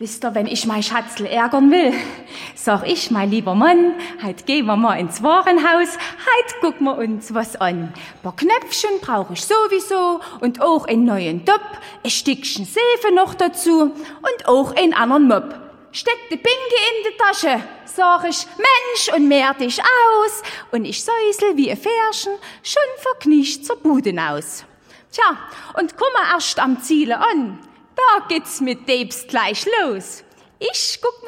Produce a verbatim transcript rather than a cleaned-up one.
Wisst ihr, wenn ich mein Schatzl ärgern will, sag ich, mein lieber Mann, heut gehen wir mal ins Warenhaus, heut gucken wir uns was an. Ein paar Knöpfchen brauche ich sowieso und auch einen neuen Top, ein Stückchen Seife noch dazu und auch einen anderen Mopp. Steck die Pinke in die Tasche, sag ich, Mensch, und mehr dich aus, und ich säusel wie ein Pferdchen, schon verknicht zur Bude aus. Tja, und komm mal erst am Ziele an. Da geht's mit Debst gleich los. Ich guck